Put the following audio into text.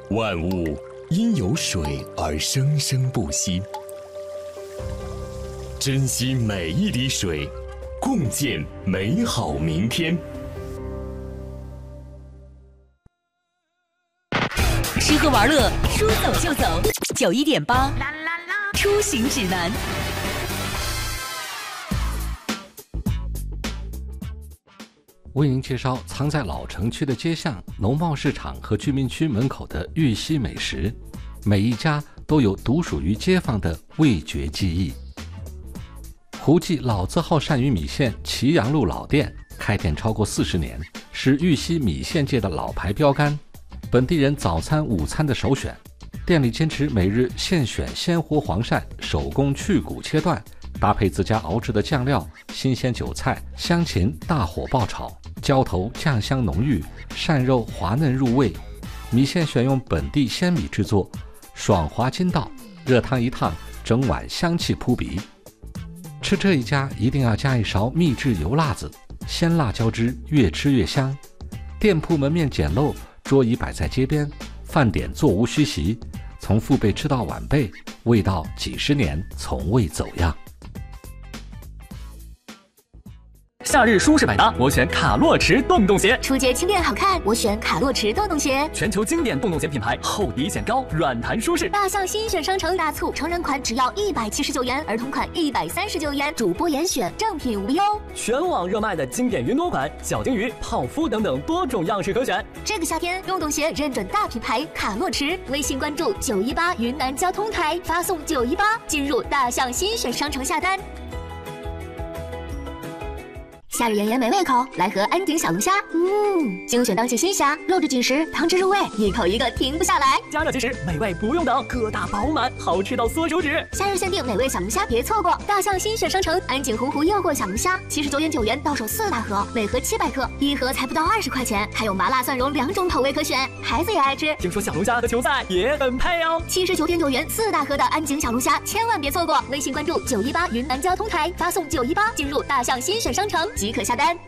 万物因有水而生生不息，珍惜每一滴水，共建美好明天。 吃喝玩乐，说走就走。91.8，出行指南。 为您介绍藏在老城区的街巷、农贸市场和居民区门口的豫西美食，每一家都有独属于街坊的味觉记忆。胡记老字号鳝鱼米线祁阳路老店开店超过40年，是豫西米线界的老牌标杆，本地人早餐、午餐的首选。店里坚持每日现选鲜活黄鳝，手工去骨切断，搭配自家熬制的酱料、新鲜韭菜，香芹大火爆炒，浇头酱香浓郁，鳝肉滑嫩入味。米线选用本地鲜米制作，爽滑筋道，热汤一烫，整碗香气扑鼻。吃这一家一定要加一勺秘制油辣子，鲜辣交织，越吃越香。店铺门面简陋，桌椅摆在街边，饭点座无虚席，从父辈吃到晚辈，味道几十年从未走样。 夏日舒适百搭，我选卡洛驰洞洞鞋。 出街轻便好看，我选卡洛驰洞洞鞋。 全球经典洞洞鞋品牌，厚底显高，软弹舒适。 大象新选商城大促，成人款只要179元，儿童款139元，主播严选，正品无忧。 全网热卖的经典云朵款、小金鱼、泡芙等等多种样式可选。 这个夏天，洞洞鞋认准大品牌卡洛驰，微信关注918云南交通台，发送918进入大象新选商城下单。夏日炎炎没胃口，来盒安鼎小龙虾。精选当季新虾，肉质紧实，汤汁入味，一口一个停不下来。 加热即食，美味不用等，个大饱满，好吃到缩手指。 夏日限定美味小龙虾，别错过！大象新选商城安井洪湖诱惑小龙虾，79.9元到手4大盒，每盒700克，一盒才不到20块钱，还有麻辣蒜蓉2种口味可选，孩子也爱吃。 听说小龙虾和球赛也很配哦。 79.9元4大盒的安井小龙虾，千万别错过！微信关注918云南交通台，发送918进入大象新选商城即可下单。